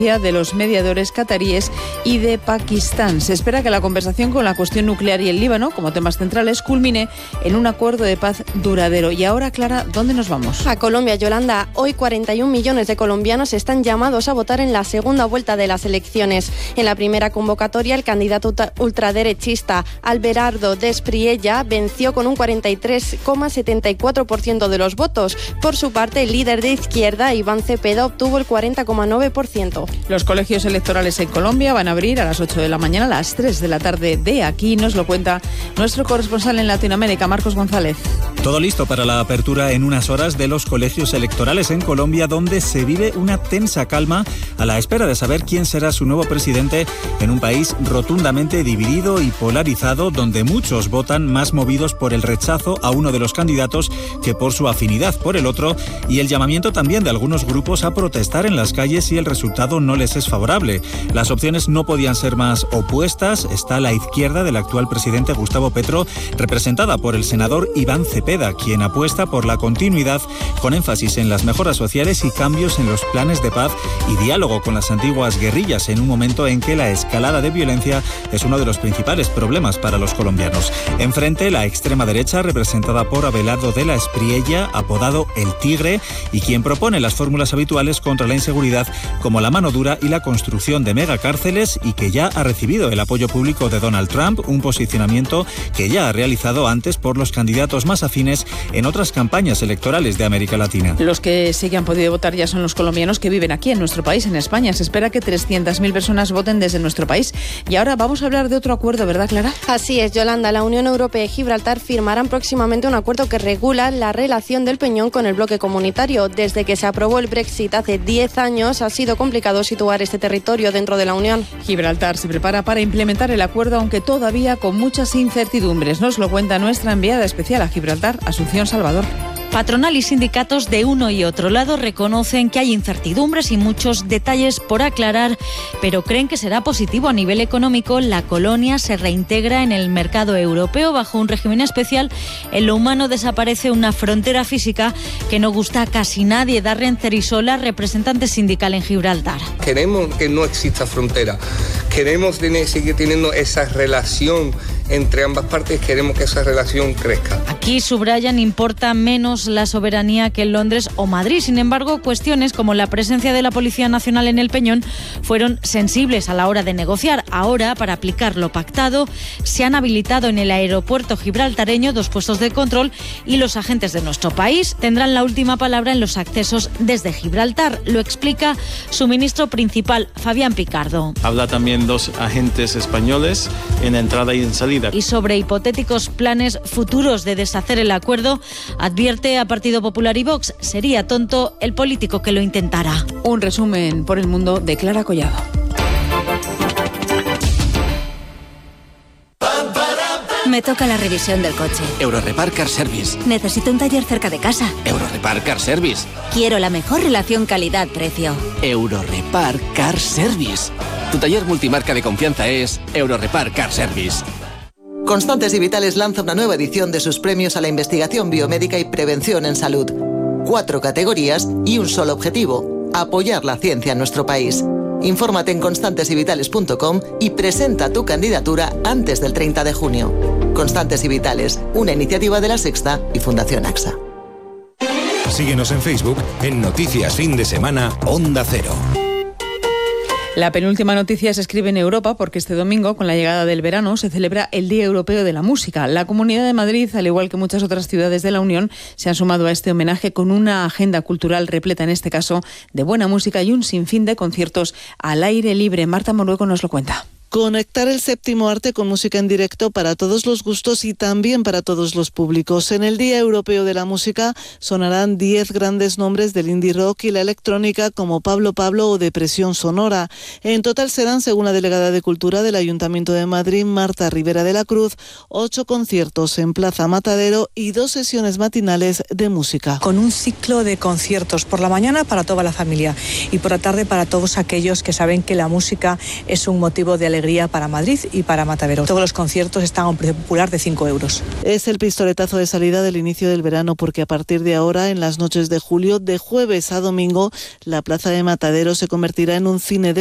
de los mediadores cataríes y de Pakistán. Se espera que la conversación con la cuestión nuclear y el Líbano, como temas centrales, culmine en un acuerdo de paz duradero. Y ahora, Clara, ¿dónde nos vamos? A Colombia, Yolanda. Hoy 41 millones de colombianos están llamados a votar en la segunda vuelta de las elecciones. En la primera convocatoria, el candidato ultraderechista Abelardo Despriella venció con un 43,74% de los votos. Por su parte, el líder de izquierda, Iván Cepeda, obtuvo el 40,9%. Los colegios electorales en Colombia van a abrir a las 8 de la mañana, a las 3 de la tarde de aquí. Nos lo cuenta nuestro corresponsal en Latinoamérica, Marcos González. Todo listo para la apertura en unas horas de los colegios electorales en Colombia, donde se vive una tensa calma a la espera de saber quién será su nuevo presidente en un país rotundamente dividido y polarizado, donde muchos votan más movidos por el rechazo a uno de los candidatos que por su afinidad por el otro, y el llamamiento también de algunos grupos a protestar en las calles si el resultado no les es favorable. Las opciones no podían ser más opuestas. Está la izquierda del actual presidente Gustavo Petro, representada por el senador Iván Cepeda, quien apuesta por la continuidad con énfasis en las mejoras sociales y cambios en los planes de paz y diálogo con las antiguas guerrillas, en un momento en que la escalada de violencia es uno de los principales problemas para los colombianos. Enfrente, la extrema derecha, representada por Abelardo Despriella, apodado El Tigre, y quien propone las fórmulas habituales contra la inseguridad, como la mano dura y la construcción de megacárceles, y que ya ha recibido el apoyo público de Donald Trump, un posicionamiento que ya ha realizado antes por los candidatos más afines en otras campañas electorales de América Latina. Los que sí que han podido votar ya son los colombianos que viven aquí en nuestro país, en España. Se espera que 300.000 personas voten desde nuestro país. Y ahora vamos a hablar de otro acuerdo, ¿verdad, Clara? Así es, Yolanda. La Unión Europea y Gibraltar firmarán próximamente un acuerdo que regula la relación del Peñón con el bloque comunitario. Desde que se aprobó el Brexit hace 10 años, ha sido complicado situar este territorio dentro de la Unión. Gibraltar se prepara para implementar el acuerdo, aunque todavía con muchas incertidumbres. Nos lo cuenta nuestra enviada especial a Gibraltar, Asunción Salvador. Patronal y sindicatos de uno y otro lado reconocen que hay incertidumbres y muchos detalles por aclarar, pero creen que será positivo a nivel económico. La colonia se reintegra en el mercado europeo bajo un régimen especial. En lo humano desaparece una frontera física que no gusta a casi nadie. Darren Cerisola, representante sindical en Gibraltar. Queremos que no exista frontera, queremos seguir teniendo esa relación entre ambas partes, queremos que esa relación crezca. Aquí, subrayan, importa menos la soberanía que en Londres o Madrid. Sin embargo, cuestiones como la presencia de la Policía Nacional en el Peñón fueron sensibles a la hora de negociar. Ahora, para aplicar lo pactado, se han habilitado en el aeropuerto gibraltareño 2 puestos de control y los agentes de nuestro país tendrán la última palabra en los accesos desde Gibraltar. Lo explica su ministro principal, Fabián Picardo. Habla también 2 agentes españoles en entrada y en salida. Y sobre hipotéticos planes futuros de deshacer el acuerdo, advierte a Partido Popular y Vox: sería tonto el político que lo intentara. Un resumen por el mundo de Clara Collado. Me toca la revisión del coche. Eurorepar Car Service. Necesito un taller cerca de casa. Eurorepar Car Service. Quiero la mejor relación calidad-precio. Eurorepar Car Service. Tu taller multimarca de confianza es Eurorepar Car Service. Constantes y Vitales lanza una nueva edición de sus premios a la investigación biomédica y prevención en salud. 4 categorías y un solo objetivo: apoyar la ciencia en nuestro país. Infórmate en constantesyvitales.com y presenta tu candidatura antes del 30 de junio. Constantes y Vitales, una iniciativa de La Sexta y Fundación AXA. Síguenos en Facebook en Noticias Fin de Semana Onda Cero. La penúltima noticia se escribe en Europa porque este domingo, con la llegada del verano, se celebra el Día Europeo de la Música. La Comunidad de Madrid, al igual que muchas otras ciudades de la Unión, se han sumado a este homenaje con una agenda cultural repleta, en este caso, de buena música y un sinfín de conciertos al aire libre. Marta Morueco nos lo cuenta. Conectar el séptimo arte con música en directo para todos los gustos y también para todos los públicos. En el Día Europeo de la Música sonarán 10 grandes nombres del indie rock y la electrónica como Pablo Pablo o Depresión Sonora. En total serán, según la delegada de Cultura del Ayuntamiento de Madrid, Marta Rivera de la Cruz, 8 conciertos en Plaza Matadero y 2 sesiones matinales de música. Con un ciclo de conciertos por la mañana para toda la familia y por la tarde para todos aquellos que saben que la música es un motivo de alegría alegría para Madrid y para Matadero. Todos los conciertos están a un precio popular de 5 euros. Es el pistoletazo de salida del inicio del verano, porque a partir de ahora, en las noches de julio, de jueves a domingo, la plaza de Matadero se convertirá en un cine de